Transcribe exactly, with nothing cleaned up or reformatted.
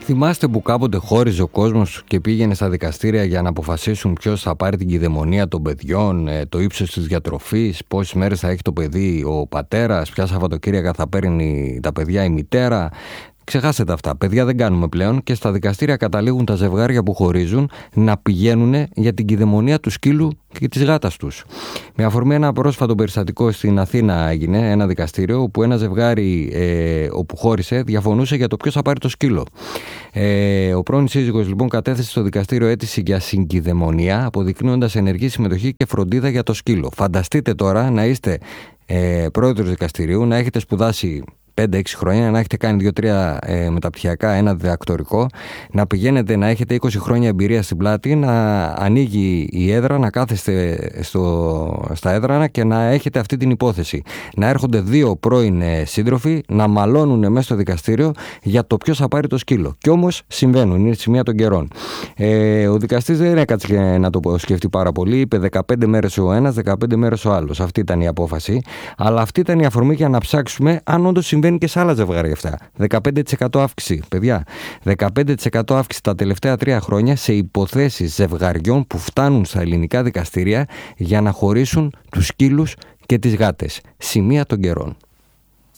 Θυμάστε που κάποτε χώριζε ο κόσμος και πήγαινε στα δικαστήρια για να αποφασίσουν ποιος θα πάρει την κυδαιμονία των παιδιών, το ύψος της διατροφής, πόσες μέρες θα έχει το παιδί ο πατέρας, ποια Σαββατοκύριακα θα παίρνει τα παιδιά η μητέρα? Ξεχάσετε αυτά. Παιδιά δεν κάνουμε πλέον και στα δικαστήρια καταλήγουν τα ζευγάρια που χωρίζουν να πηγαίνουν για την κυδαιμονία του σκύλου και της γάτας τους. Με αφορμή ένα πρόσφατο περιστατικό στην Αθήνα έγινε ένα δικαστήριο όπου ένα ζευγάρι ε, όπου χώρισε διαφωνούσε για το ποιος θα πάρει το σκύλο. Ε, ο πρώην σύζυγος λοιπόν κατέθεσε στο δικαστήριο αίτηση για συγκυδαιμονία, αποδεικνύοντας ενεργή συμμετοχή και φροντίδα για το σκύλο. Φανταστείτε τώρα να είστε ε, πρόεδρος δικαστηρίου, να έχετε σπουδάσει πέντε έξι χρόνια, να έχετε κάνει δύο τρία ε, μεταπτυχιακά, ένα διδακτορικό, να πηγαίνετε να έχετε είκοσι χρόνια εμπειρία στην πλάτη, να ανοίγει η έδρα, να κάθεστε στο, στα έδρανα και να έχετε αυτή την υπόθεση. Να έρχονται δύο πρώην ε, σύντροφοι να μαλώνουν μέσα στο δικαστήριο για το ποιος θα πάρει το σκύλο. Κι όμως συμβαίνουν, είναι σημεία των καιρών. Ε, ο δικαστής δεν έκατσε να το σκεφτεί πάρα πολύ, είπε δεκαπέντε μέρες ο ένας, δεκαπέντε μέρες ο άλλος. Αυτή ήταν η απόφαση. Αλλά αυτή ήταν η αφορμή για να ψάξουμε αν όντως συμβαίνει και σε άλλα ζευγάρια αυτά. δεκαπέντε τοις εκατό αύξηση, παιδιά. δεκαπέντε τοις εκατό αύξηση τα τελευταία τρία χρόνια σε υποθέσεις ζευγαριών που φτάνουν στα ελληνικά δικαστήρια για να χωρίσουν τους σκύλους και τις γάτες. Σημεία των καιρών.